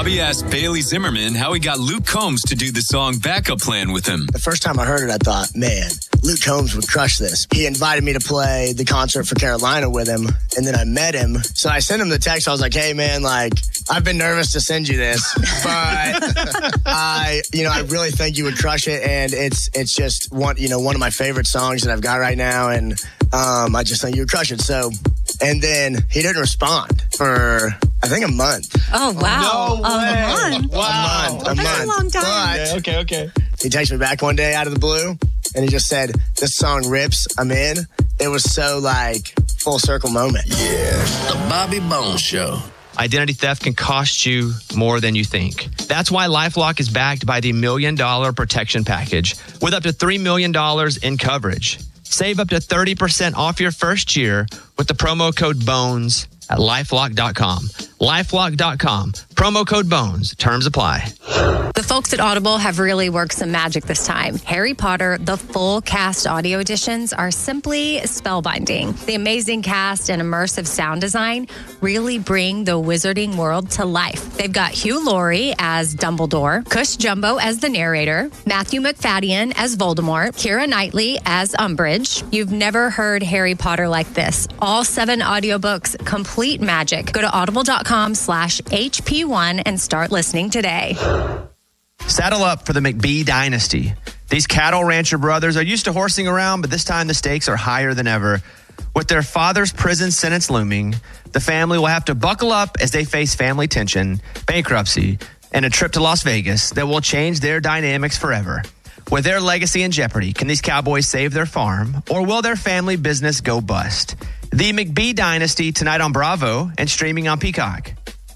Bobby asked Bailey Zimmerman how he got Luke Combs to do the song Backup Plan with him. The first time I heard it, I thought, man, Luke Combs would crush this. He invited me to play the concert for Carolina with him, and then I met him. So I sent him the text. I was like, hey, man, like, I've been nervous to send you this, but I really think you would crush it, and it's just one of my favorite songs that I've got right now, and I just think you would crush it. So, and then he didn't respond for, I think, a month. Oh, wow. No way. A month? Wow. A month. That's a long time. But Okay. he texted me back one day out of the blue, and he just said, this song rips, I'm in. It was so, like, full circle moment. Yeah, the Bobby Bones Show. Identity theft can cost you more than you think. That's why LifeLock is backed by the $1 Million Protection Package with up to $3 million in coverage. Save up to 30% off your first year with the promo code BONES at LifeLock.com. LifeLock.com. Promo code BONES. Terms apply. The folks at Audible have really worked some magic this time. Harry Potter, the full cast audio editions are simply spellbinding. The amazing cast and immersive sound design really bring the wizarding world to life. They've got Hugh Laurie as Dumbledore, Cush Jumbo as the narrator, Matthew McFadden as Voldemort, Keira Knightley as Umbridge. You've never heard Harry Potter like this. All 7 audiobooks, complete magic. Go to audible.com/HP1 and start listening today. Saddle up for the McBee dynasty. These cattle rancher brothers are used to horsing around, but this time the stakes are higher than ever. With their father's prison sentence looming, the family will have to buckle up as they face family tension, bankruptcy, and a trip to Las Vegas that will change their dynamics forever. With their legacy in jeopardy, can these cowboys save their farm, or will their family business go bust? The McBee dynasty tonight on Bravo and streaming on Peacock.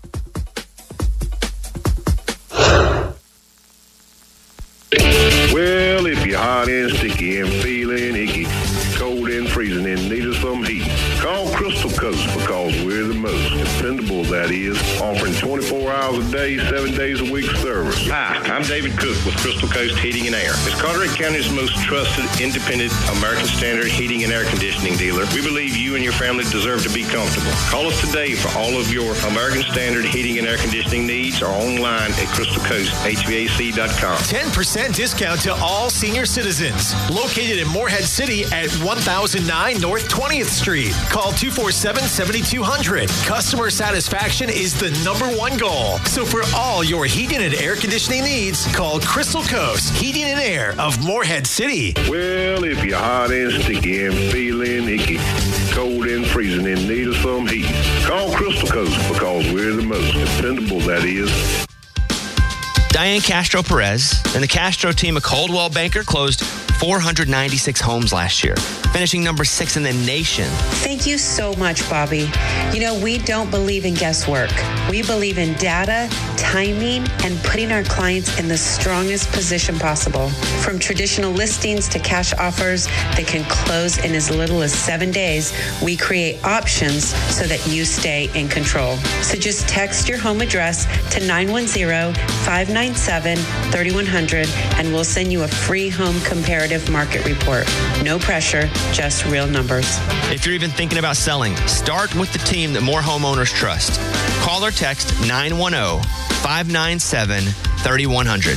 Well, if you're hot and sticky and feeling icky, cold and freezing and need some heat, call Crystal Coast because we're the most dependable, that is, offering 24 hours a day, 7 days a week service. Hi, I'm David Cook with Crystal Coast Heating and Air. As Carteret County's most trusted, independent, American Standard heating and air conditioning dealer, we believe you and your family deserve to be comfortable. Call us today for all of your American Standard heating and air conditioning needs or online at crystalcoasthvac.com. 10% discount to all senior citizens. Located in Morehead City at 1009 North 20th Street. Call 247-7200. Customer satisfaction is the #1 goal. So for all your heating and air conditioning needs, call Crystal Coast Heating and Air of Morehead City. Well, if you're hot and sticky and feeling icky, cold and freezing and need some heat, call Crystal Coast because we're the most dependable, that is. Diane Castro Perez and the Castro team of Coldwell Banker closed 496 homes last year, finishing number 6 in the nation. Thank you so much, Bobby. You know, we don't believe in guesswork. We believe in data, timing, and putting our clients in the strongest position possible. From traditional listings to cash offers that can close in as little as 7 days, we create options so that you stay in control. So just text your home address to 910-597-3100 and we'll send you a free home comparative market report. No pressure, just real numbers. If you're even thinking about selling, start with the team that more homeowners trust. Call or text 910-597-3100.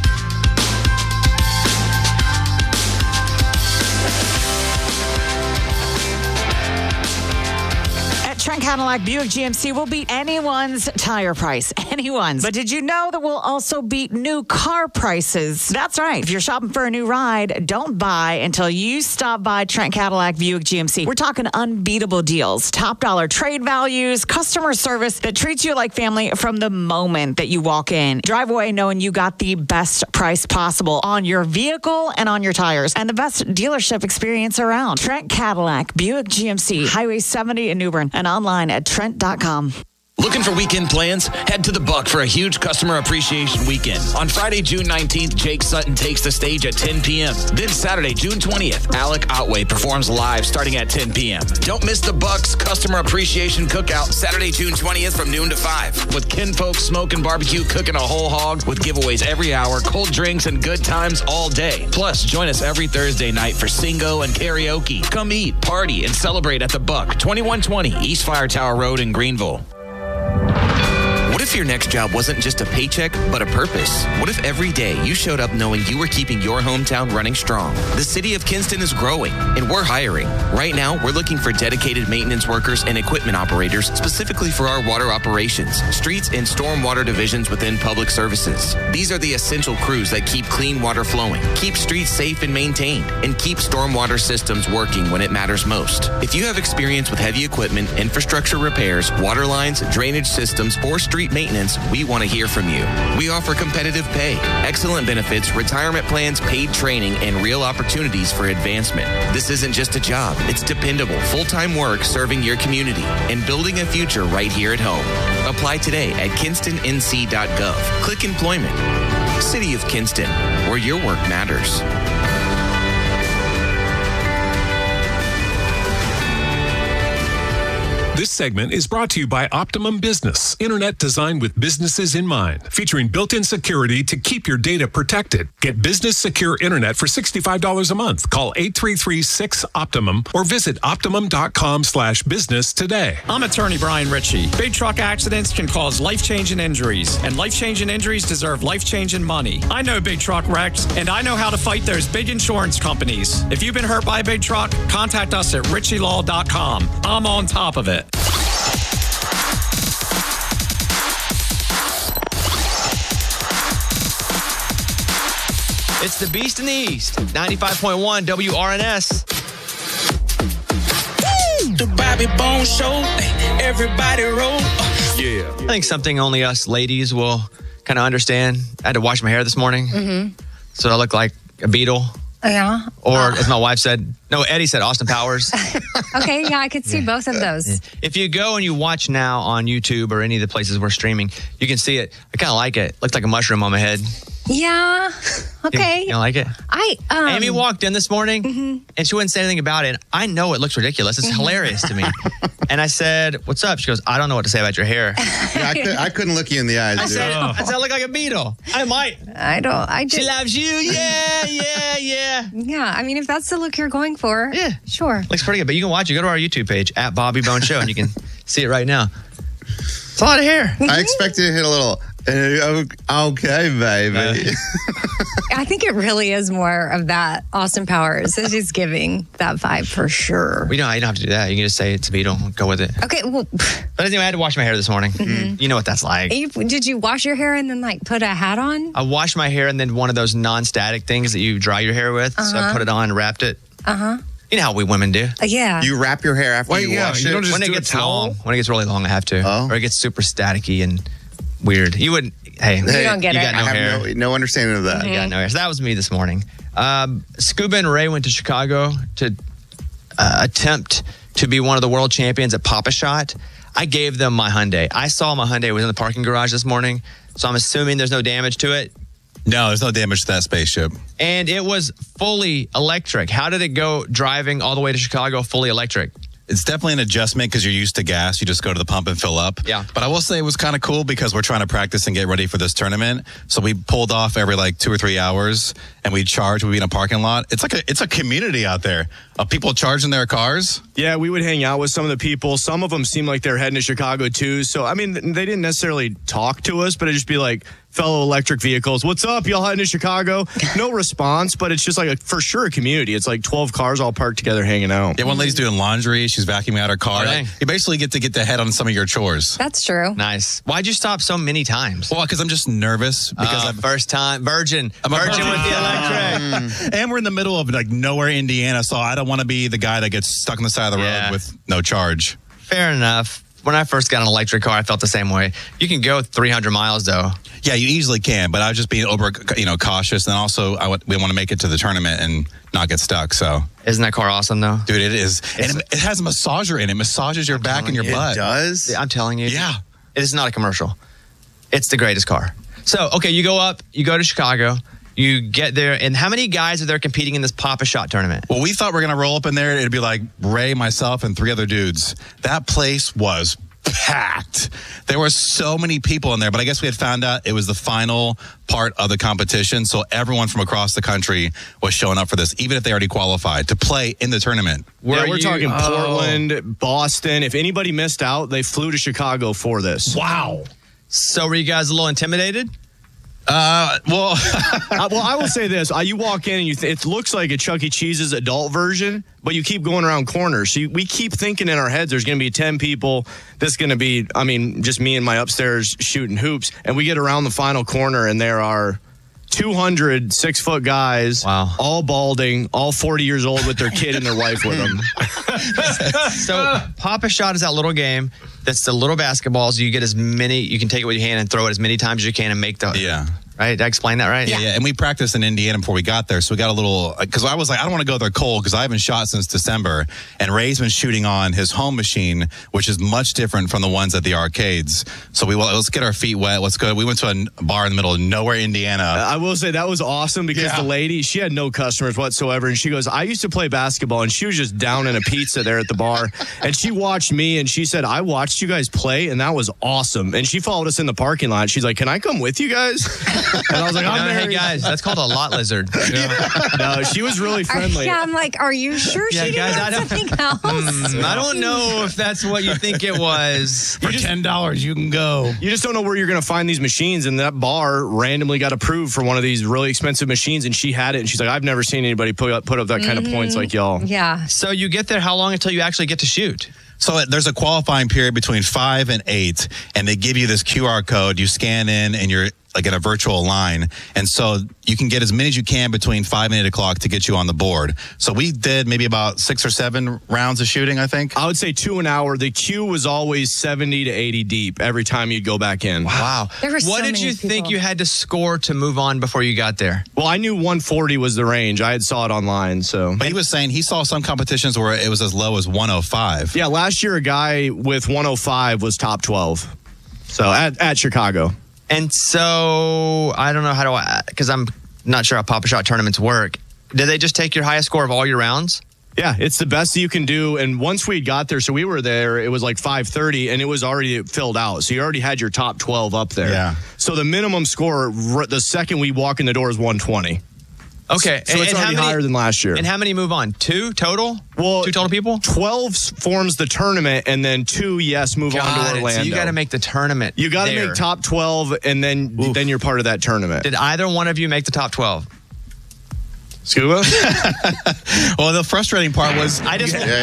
Trent Cadillac Buick GMC will beat anyone's tire price. Anyone's. But did you know that we'll also beat new car prices? That's right. If you're shopping for a new ride, don't buy until you stop by Trent Cadillac Buick GMC. We're talking unbeatable deals, top dollar trade values, customer service that treats you like family from the moment that you walk in. Drive away knowing you got the best price possible on your vehicle and on your tires and the best dealership experience around. Trent Cadillac Buick GMC, Highway 70 in New Bern, and online at Trent.com. Looking for weekend plans? Head to the Buck for a huge customer appreciation weekend. On Friday, June 19th, Jake Sutton takes the stage at 10 p.m. Then Saturday, June 20th, Alec Otway performs live starting at 10 p.m. Don't miss the Buck's Customer Appreciation Cookout Saturday, June 20th from noon to 5. With kinfolk smoke and barbecue cooking a whole hog with giveaways every hour, cold drinks, and good times all day. Plus, join us every Thursday night for Singo and karaoke. Come eat, party, and celebrate at the Buck, 2120 East Fire Tower Road in Greenville. What if if your next job wasn't just a paycheck, but a purpose? What if every day you showed up knowing you were keeping your hometown running strong? The city of Kinston is growing, and we're hiring. Right now, we're looking for dedicated maintenance workers and equipment operators specifically for our water operations, streets, and stormwater divisions within public services. These are the essential crews that keep clean water flowing, keep streets safe and maintained, and keep stormwater systems working when it matters most. If you have experience with heavy equipment, infrastructure repairs, water lines, drainage systems, or street maintenance, we want to hear from you. We offer competitive pay, excellent benefits, retirement plans, paid training, and real opportunities for advancement. This isn't just a job. It's dependable, full-time work serving your community and building a future right here at home. Apply today at kinstonnc.gov. Click Employment. City of Kinston, where your work matters. This segment is brought to you by Optimum Business, internet designed with businesses in mind, featuring built-in security to keep your data protected. Get business secure internet for $65 a month. Call 833-6-OPTIMUM or visit optimum.com/business today. I'm attorney Brian Ritchie. Big truck accidents can cause life-changing injuries, and life-changing injuries deserve life-changing money. I know big truck wrecks, and I know how to fight those big insurance companies. If you've been hurt by a big truck, contact us at ritchielaw.com. I'm on top of it. It's the Beast in the East, 95.1 WRNS. The Bobby Bone Show, everybody roll. Yeah. I think something only us ladies will kind of understand. I had to wash my hair this morning, so I look like a beetle. Yeah. Or as my wife said, no, Eddie said Austin Powers. Okay, yeah, I could see both of those. If you go and you watch now on YouTube or any of the places we're streaming, you can see it. I kind of like it. Looks like a mushroom on my head. Yeah. Okay. You don't like it? Amy walked in this morning and she wouldn't say anything about it. I know it looks ridiculous. It's hilarious to me. And I said, "What's up?" She goes, "I don't know what to say about your hair." Yeah, I couldn't look you in the eyes. I said, I look like a beetle. I might. She loves you. Yeah. Yeah, I mean, if that's the look you're going for, sure. Looks pretty good. But you can watch it. Go to our YouTube page at Bobby Bone Show and you can see it right now. It's a lot of hair. I expected to hit a little. Okay, baby. I think it really is more of that Austin Powers. It's just giving that vibe for sure. You don't have to do that. You can just say it's a beetle. Go with it. Okay, well. But anyway, I had to wash my hair this morning. You know what that's like. Did you wash your hair and then put a hat on? I washed my hair and then one of those non-static things that you dry your hair with. So I put it on and wrapped it. You know how we women do. Yeah. You wrap your hair after you wash it? Don't just when it gets long. When it gets really long, I have to. Or it gets super staticky and weird. You wouldn't. Hey, you don't get you it. got no I hair. have no understanding of that. You got no hair. So that was me this morning. Scuba and Ray went to Chicago to attempt to be one of the world champions at Pop-A-Shot. I gave them my Hyundai. I saw my Hyundai was in the parking garage this morning, so I'm assuming there's no damage to it. No, there's no damage to that spaceship. And it was fully electric. How did it go driving all the way to Chicago fully electric? It's definitely an adjustment because you're used to gas. You just go to the pump and fill up. Yeah. But I will say it was kind of cool because we're trying to practice and get ready for this tournament. So we pulled off every 2 or 3 hours and we charge. We'd be in a parking lot. It's a community out there of people charging their cars. Yeah, we would hang out with some of the people. Some of them seemed like they're heading to Chicago too. So, I mean, they didn't necessarily talk to us, but it'd just be like, fellow electric vehicles, what's up? Y'all heading to Chicago? No response, but it's just for sure a community. It's like 12 cars all parked together hanging out. Yeah, one lady's doing laundry. She's vacuuming out her car. Oh, you basically get to head on some of your chores. That's true. Nice. Why'd you stop so many times? Well, because I'm just nervous. Because I'm first time virgin. I'm a virgin with the electric. And we're in the middle of nowhere, Indiana, so I don't want to be the guy that gets stuck on the side of the road with no charge. Fair enough. When I first got an electric car, I felt the same way. You can go 300 miles, though. Yeah, you easily can, but I was just being over, cautious, and also we want to make it to the tournament and not get stuck. So, isn't that car awesome, though, dude? It is, and it has a massager in it. Massages your back and your butt. It does. I'm telling you. Yeah, it is not a commercial. It's the greatest car. So, okay, you go up, you go to Chicago. You get there, and how many guys are there competing in this Pop-A-Shot tournament? Well, we thought we were going to roll up in there. It'd be like Ray, myself, and 3 other dudes. That place was packed. There were so many people in there, but I guess we had found out it was the final part of the competition, so everyone from across the country was showing up for this, even if they already qualified, to play in the tournament. We're talking Portland, Boston. If anybody missed out, they flew to Chicago for this. Wow. So were you guys a little intimidated? Well, I will say this. You walk in and it looks like a Chuck E. Cheese's adult version, but you keep going around corners. So we keep thinking in our heads there's going to be 10 people. This is going to be, just me and my upstairs shooting hoops. And we get around the final corner and there are 200 6-foot guys, all balding, all 40 years old with their kid and their wife with them. So Pop-A-Shot is that little game that's the little basketballs. You get as many, you can take it with your hand and throw it as many times as you can and make the. Yeah. Right? Did I explain that right? Yeah. And we practiced in Indiana before we got there. So we got a little, because I was like, I don't want to go there cold because I haven't shot since December. And Ray's been shooting on his home machine, which is much different from the ones at the arcades. So let's get our feet wet. Let's go. We went to a bar in the middle of nowhere, Indiana. I will say that was awesome because the lady, she had no customers whatsoever. And she goes, I used to play basketball. And she was just down in a pizza there at the bar. And she watched me and she said, I watched you guys play and that was awesome. And she followed us in the parking lot. She's like, can I come with you guys? And I was like, hey guys, that's called a lot lizard. No, she was really friendly. I'm like, are you sure she didn't have something else? I don't know if that's what you think it was. For $10, you can go. You just don't know where you're going to find these machines. And that bar randomly got approved for one of these really expensive machines. And she had it. And she's like, I've never seen anybody put up that kind of points like y'all. Yeah. So you get there, how long until you actually get to shoot? So there's a qualifying period between 5 and 8, and they give you this QR code. You scan in, and you're like in a virtual line. And so you can get as many as you can between 5 and 8 o'clock to get you on the board. So we did maybe about 6 or 7 rounds of shooting, I think. I would say 2 an hour. The queue was always 70 to 80 deep every time you'd go back in. Wow. What did you think you had to score to move on before you got there? Well, I knew 140 was the range. I had saw it online. So, but he was saying he saw some competitions where it was as low as 105. Yeah, last year a guy with 105 was top 12. So at Chicago. And so I don't know because I'm not sure how Pop-A-Shot tournaments work. Did they just take your highest score of all your rounds? Yeah, it's the best you can do. And once we got there, so we were there, it was like 5:30 and it was already filled out. So you already had your top 12 up there. Yeah. So the minimum score the second we walk in the door is 120. Okay. So it's already higher than last year. And how many move on? 2 total? Well, 2 total people? 12 forms the tournament, and then 2, move on to Orlando. So you got to make the tournament. You got to make top 12, and then you're part of that tournament. Did either one of you make the top 12? Scuba? Well, the frustrating part was... Hold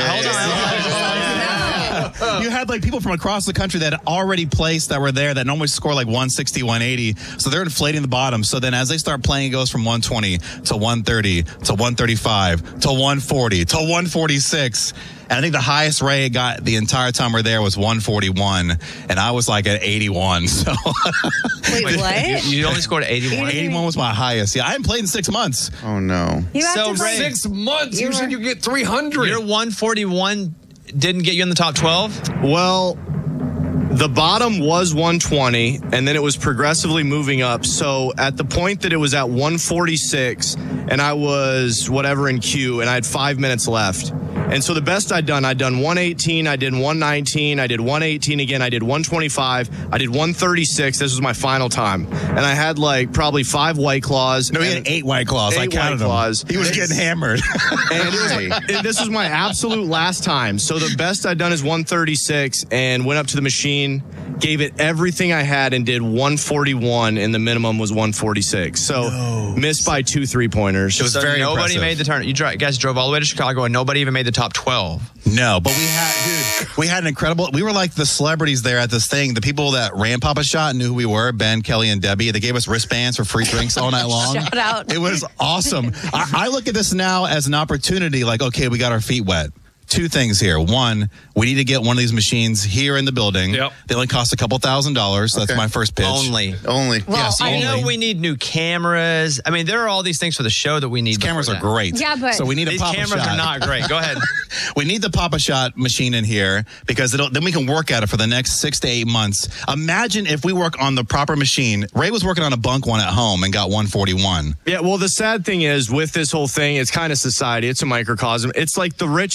on. You had like people from across the country that had already placed that were there that normally score like 160, 180. So they're inflating the bottom. So then as they start playing, it goes from 120 to 130 to 135 to 140 to 146. And I think the highest Ray got the entire time we're there was 141. And I was like at 81. So Wait, what? You only scored 81? 81 was my highest. Yeah, I hadn't played in 6 months. Oh, no. So Ray, 6 months? You said you get 300. Your 141 didn't get you in the top 12? Well, the bottom was 120, and then it was progressively moving up. So at the point that it was at 146, and I was whatever in queue, and I had 5 minutes left. And so the best I'd done 118, I did 119, I did 118 again, I did 125, I did 136. This was my final time. And I had like probably 5 White Claws. No, he had 8 White Claws. I counted them. He was getting hammered. And this was my absolute last time. So the best I'd done is 136 and went up to the machine, gave it everything I had and did 141, and the minimum was 146. So missed by 2 3-pointers. It was very nobody impressive. made the tournament. You guys drove all the way to Chicago and nobody even made the top 12. No, but we had an incredible, we were like the celebrities there at this thing. The people that ran Pop-A-Shot knew who we were, Ben, Kelly, and Debbie. They gave us wristbands for free drinks all night long. Shout out. It was awesome. I look at this now as an opportunity, like, okay, we got our feet wet. 2 things here. One, we need to get one of these machines here in the building. Yep. They only cost a couple $1,000s. So that's my first pitch. Only. Only. Well, Yes, I You only. know we need new cameras. I mean, there are all these things for the show that we need. These cameras before are that. great. Yeah, but- so we need a These Pop-A-Shot. cameras are not great. Go ahead. We need the Pop-A-Shot machine in here because then we can work at it for the next 6 to 8 months. Imagine if we work on the proper machine. Ray was working on a bunk one at home and got 141. Yeah, well, the sad thing is with this whole thing, it's kind of society. It's a microcosm. It's like the rich always win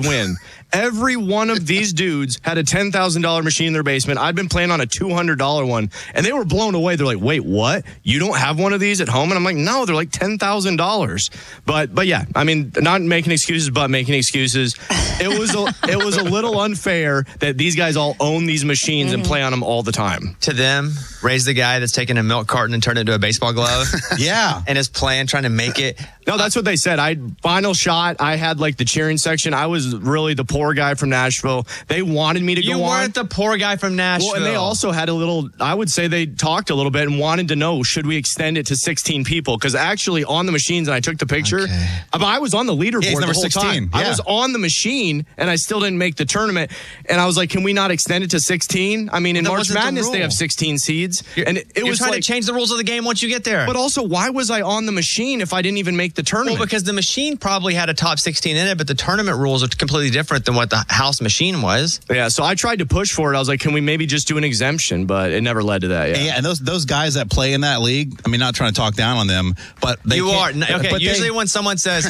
win. Every one of these dudes had a $10,000 machine in their basement. I'd been playing on a $200 one, and they were blown away. They're like, wait, what? You don't have one of these at home? And I'm like, no, they're like $10,000. But yeah, I mean, not making excuses, but making excuses. It was a little unfair that these guys all own these machines and play on them all the time. To them, Ray's the guy that's taking a milk carton and turned it into a baseball glove. Yeah. And is playing, trying to make it. No, that's what they said. Final shot, I had like the cheering section. I was really the poor guy from Nashville. They wanted me to go on. You weren't the poor guy from Nashville. Well, and they also had a little, I would say they talked a little bit and wanted to know, should we extend it to 16 people? Because actually on the machines, and I took the picture, but I was on the leaderboard he's the number whole 16. time. Yeah. I was on the machine and I still didn't make the tournament. And I was like, can we not extend it to 16? I mean, in That March wasn't the Madness, they rule. have 16 seeds. And it You're was trying like, to change the rules of the game once you get there. but also, why was I on the machine if I didn't even make the tournament? Well, because the machine probably had a top 16 in it, but the tournament rules are completely different than what the house machine was. Yeah, so I tried to push for it. I was like, can we maybe just do an exemption? But it never led to that. Yeah, and those guys that play in that league, I mean, not trying to talk down on them, but they You are. can't- Okay, but usually they- when someone says,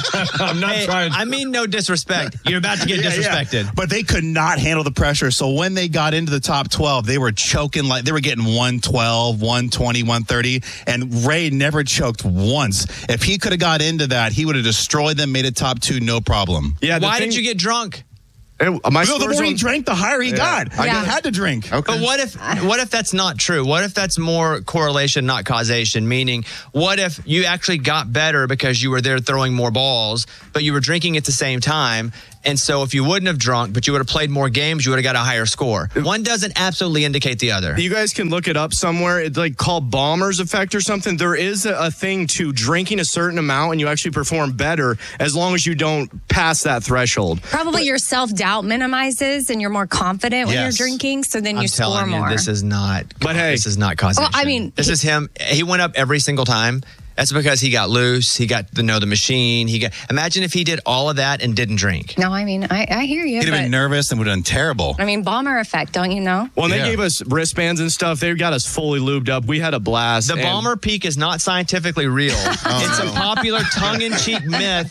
I'm not hey, trying. I mean no disrespect. You're about to get disrespected. But they could not handle the pressure. So when they got into the top 12, they were choking like they were getting 112, 120, 130. And Ray never choked once. If he could have got into that, he would have destroyed them, made it top 2, no problem. Yeah. Why did you get drunk? My No, the more he drank, the higher he got. I Yeah. had to drink. Okay. But what if that's not true? What if that's more correlation, not causation? Meaning, what if you actually got better because you were there throwing more balls, but you were drinking at the same time? And so if you wouldn't have drunk, but you would have played more games, you would have got a higher score. One doesn't absolutely indicate the other. You guys can look it up somewhere. It's like called Balmer's effect or something. There is a thing to drinking a certain amount and you actually perform better as long as you don't pass that threshold. Probably your self-doubt minimizes and you're more confident when Yes. you're drinking, so then I'm you score telling you, more. this is not. But hey- this is not causation. Well, I mean, this is him. He went up every single time. That's because he got loose. He got to know the machine. Imagine if he did all of that and didn't drink. No, I mean, I hear you. He'd have been But, nervous and would have done terrible. I mean, Balmer effect, don't you know? Well, and they Yeah. gave us wristbands and stuff. They got us fully lubed up. We had a blast. The And- Balmer Peak is not scientifically real. It's a popular tongue-in-cheek myth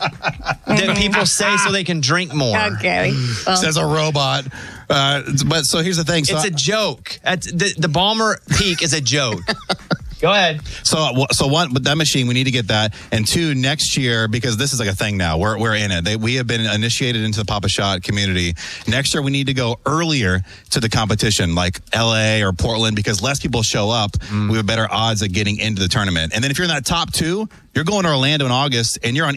that people say so they can drink more. Okay. Well, Says a robot. But so here's the thing. So It's a joke. The Balmer Peak is a joke. Go ahead. So one, but that machine, we need to get that. And two, next year, because this is like a thing now, we're in it. We have been initiated into the Papa Shot community. Next year, we need to go earlier to the competition, like LA or Portland, because less people show up. We have better odds at getting into the tournament. And then if you're in that top 2, you're going to Orlando in August, and you're on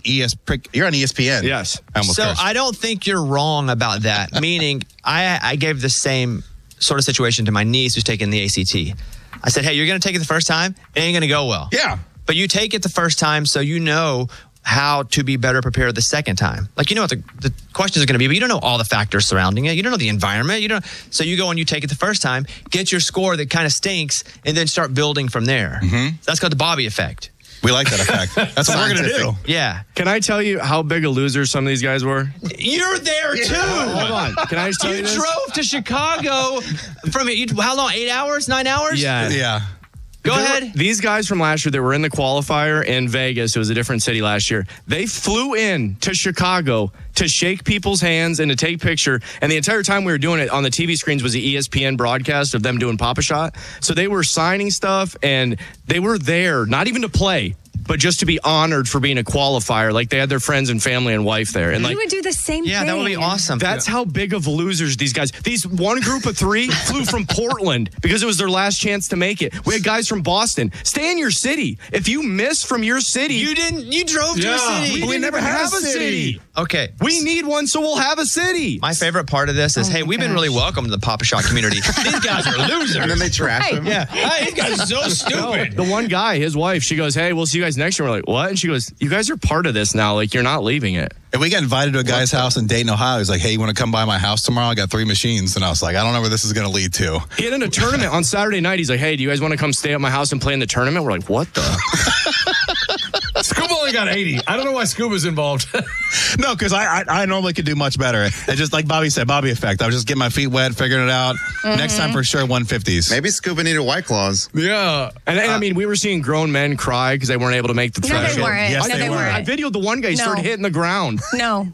ESPN. Yes. So I don't think you're wrong about that. Meaning, I gave the same sort of situation to my niece who's taking the ACT. I said, hey, you're going to take it the first time, it ain't going to go well. Yeah. But you take it the first time so you know how to be better prepared the second time. Like, you know what the questions are going to be, but you don't know all the factors surrounding it. You don't know the environment. So you go and you take it the first time, get your score that kind of stinks, and then start building from there. Mm-hmm. That's called the Bobby effect. We like that effect. That's what we're going to do. Yeah. Can I tell you how big a loser some of these guys were? You're there too. Hold on. Can I just tell you You this? drove to Chicago from how long? 8 hours? 9 hours? Yeah. Go ahead. These guys from last year that were in the qualifier in Vegas, it was a different city last year, they flew in to Chicago to shake people's hands and to take picture. And the entire time we were doing it on the TV screens was the ESPN broadcast of them doing Papa Shot. So they were signing stuff and they were there, not even to play, but just to be honored for being a qualifier. Like they had their friends and family and wife there. And you like, would do the same thing. Yeah, that would be awesome. that's how big of losers these guys. These one group of 3 flew from Portland because it was their last chance to make it. We had guys from Boston. Stay in your city. If you miss from your city, You drove to a city. we never have a city. Okay. We need one, so we'll have a city. My favorite part of this is, hey, we've been really welcome to the Papa Shot community. These guys are losers. And then they trash him. Yeah. Hey, these guys are so stupid. The one guy, his wife, she goes, hey, we'll see you guys next year. We're like, what? And she goes, you guys are part of this now. Like, you're not leaving it. And we got invited to a guy's house in Dayton, Ohio. He's like, hey, you want to come by my house tomorrow? I got 3 machines. And I was like, I don't know where this is going to lead to. He had in a tournament on Saturday night. He's like, hey, do you guys want to come stay at my house and play in the tournament? We're like, what the? Scuba only got 80. I don't know why Scuba's involved. No, because I normally could do much better. It's just like Bobby said, Bobby effect. I was just getting my feet wet, figuring it out. Next time for sure, 150s. Maybe Scuba needed White Claws. Yeah. And I mean, we were seeing grown men cry because they weren't able to make the No, they threshold. weren't. Yes, No, they were. I videoed the one guy No. started hitting the ground. No.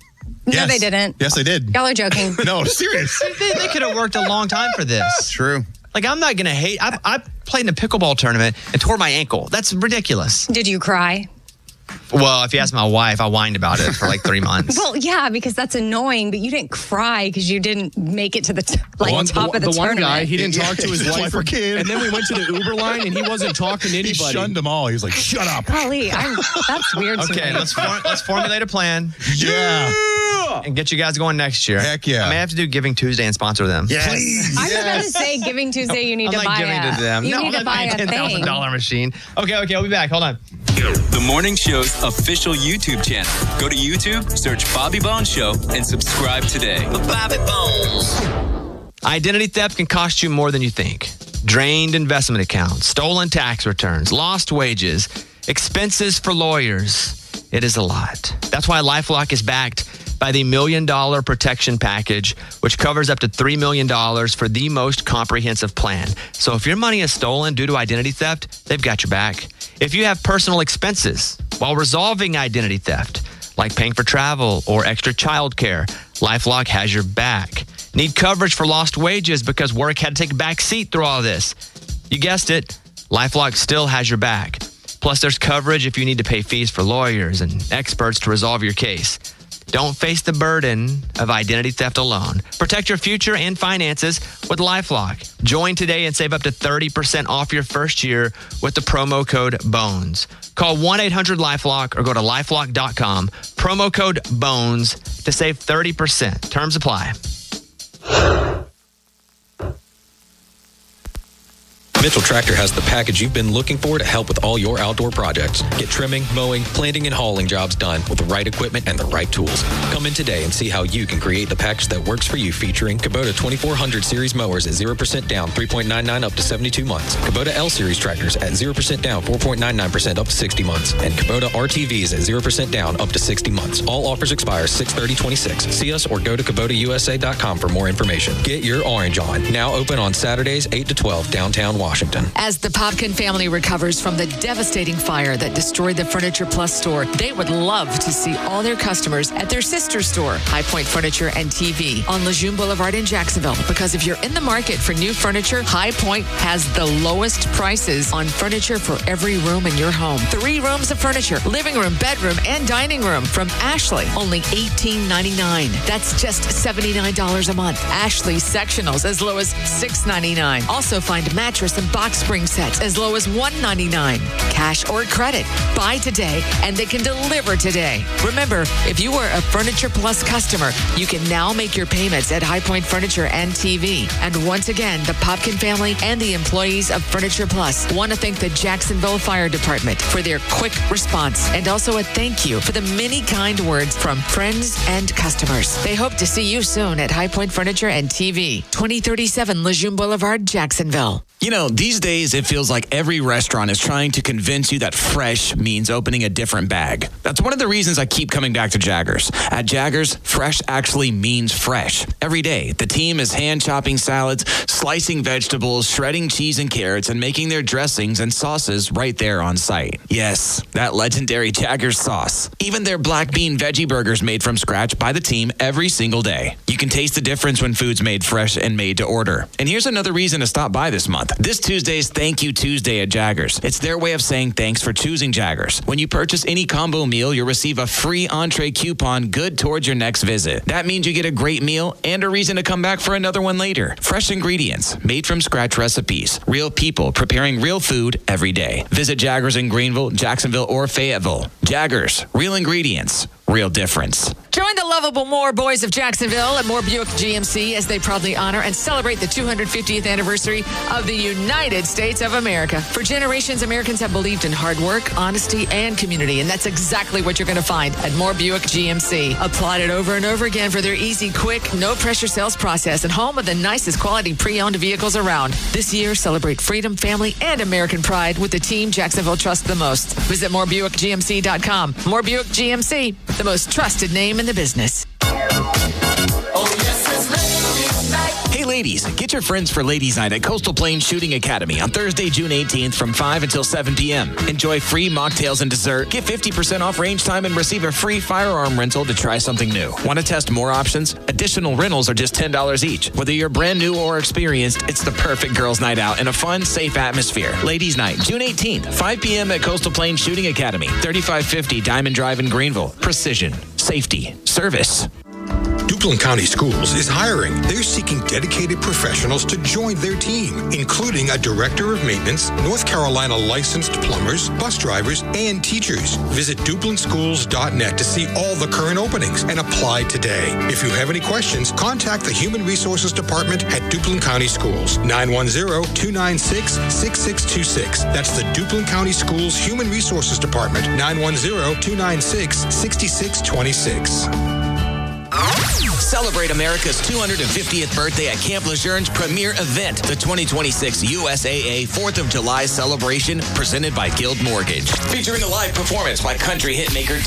No, they didn't. Yes, they did. Y'all are joking. No, serious. They could have worked a long time for this. True. Like, I'm not going to hate. I played in a pickleball tournament and tore my ankle. That's ridiculous. Did you cry? Well, if you ask my wife, I whined about it for like 3 months. Well, yeah, because that's annoying, but you didn't cry because you didn't make it to the top of the The one tournament. guy, he didn't talk to his wife or kid. And then we went to the Uber line, and he wasn't talking to anybody. He shunned them all. He was like, shut up. Golly, that's weird to Okay, me. let's formulate a plan. Yeah. And get you guys going next year. Heck yeah. I may have to do Giving Tuesday and sponsor them. Yes. Please. I was about to say, Giving Tuesday, you need I'm to not buy giving a, it to them. You No, need I'm to not buy buying a thing. $10,000 machine. Okay, I'll be back. Hold on. The morning show's official YouTube channel. Go to YouTube, search Bobby Bones Show, and subscribe today. Bobby Bones. Identity theft can cost you more than you think. Drained investment accounts, stolen tax returns, lost wages, expenses for lawyers. It is a lot. That's why LifeLock is backed by the $1 Million Protection Package, which covers up to $3 million for the most comprehensive plan. So if your money is stolen due to identity theft, they've got your back. If you have personal expenses while resolving identity theft, like paying for travel or extra childcare, LifeLock has your back. Need coverage for lost wages because work had to take a back seat through all this? You guessed it, LifeLock still has your back. Plus, there's coverage if you need to pay fees for lawyers and experts to resolve your case. Don't face the burden of identity theft alone. Protect your future and finances with LifeLock. Join today and save up to 30% off your first year with the promo code BONES. Call 1-800-LifeLock or go to LifeLock.com. Promo code BONES to save 30%. Terms apply. Mitchell Tractor has the package you've been looking for to help with all your outdoor projects. Get trimming, mowing, planting, and hauling jobs done with the right equipment and the right tools. Come in today and see how you can create the package that works for you, featuring Kubota 2400 series mowers at 0% down, 3.99 up to 72 months. Kubota L series tractors at 0% down, 4.99% up to 60 months. And Kubota RTVs at 0% down up to 60 months. All offers expire 6/30/26. See us or go to KubotaUSA.com for more information. Get your orange on. Now open on Saturdays 8 to 12 downtown Washington. As the Popkin family recovers from the devastating fire that destroyed the Furniture Plus store, they would love to see all their customers at their sister store, High Point Furniture and TV, on Lejeune Boulevard in Jacksonville. Because if you're in the market for new furniture, High Point has the lowest prices on furniture for every room in your home. 3 rooms of furniture, living room, bedroom, and dining room from Ashley, only $18.99. That's just $79 a month. Ashley sectionals as low as $6.99. Also find mattress and box spring sets as low as $1.99. Cash or credit. Buy today and they can deliver today. Remember, if you are a Furniture Plus customer, you can now make your payments at High Point Furniture and TV. And once again, the Popkin family and the employees of Furniture Plus want to thank the Jacksonville Fire Department for their quick response, and also a thank you for the many kind words from friends and customers. They hope to see you soon at High Point Furniture and TV, 2037 Lejeune Boulevard, Jacksonville. You know, these days it feels like every restaurant is trying to convince you that fresh means opening a different bag. That's one of the reasons I keep coming back to Jaggers. At Jaggers, fresh actually means fresh. Every day, the team is hand chopping salads, slicing vegetables, shredding cheese and carrots, and making their dressings and sauces right there on site. Yes, that legendary Jaggers sauce. Even their black bean veggie burgers made from scratch by the team every single day. You can taste the difference when food's made fresh and made to order. And here's another reason to stop by this month. This Tuesday is Thank You Tuesday at Jaggers. It's their way of saying thanks for choosing Jaggers. When you purchase any combo meal, you'll receive a free entree coupon good towards your next visit. That means you get a great meal and a reason to come back for another one later. Fresh ingredients, made from scratch recipes, real people preparing real food every day. Visit Jaggers in Greenville, Jacksonville, or Fayetteville. Jaggers, real ingredients, real difference. Join the lovable Moore Boys of Jacksonville at Moore Buick GMC as they proudly honor and celebrate the 250th anniversary of the United States of America. For generations, Americans have believed in hard work, honesty, and community, and that's exactly what you're going to find at Moore Buick GMC. Applauded over and over again for their easy, quick, no-pressure sales process and home of the nicest quality pre-owned vehicles around. This year, celebrate freedom, family, and American pride with the team Jacksonville trusts the most. Visit morebuickgmc.com. Moore Buick GMC, the most trusted name in the business. Hey, Ladies, get your friends for Ladies Night at Coastal Plains Shooting Academy on Thursday, June 18th from 5 until 7 p.m. Enjoy free mocktails and dessert, get 50% off range time, and receive a free firearm rental to try something new. Want to test more options? Additional rentals are just $10 each. Whether you're brand new or experienced, it's the perfect girls' night out in a fun, safe atmosphere. Ladies Night, June 18th, 5 p.m. at Coastal Plains Shooting Academy, 3550 Diamond Drive in Greenville. Precision, safety, service. Duplin County Schools is hiring. They're seeking dedicated professionals to join their team, including a director of maintenance, North Carolina licensed plumbers, bus drivers, and teachers. Visit DuplinSchools.net to see all the current openings and apply today. If you have any questions, contact the Human Resources Department at Duplin County Schools, 910-296-6626. That's the Duplin County Schools Human Resources Department, 910-296-6626. Celebrate America's 250th birthday at Camp Lejeune's premier event, the 2026 USAA 4th of July celebration, presented by Guild Mortgage. Featuring a live performance by country hitmaker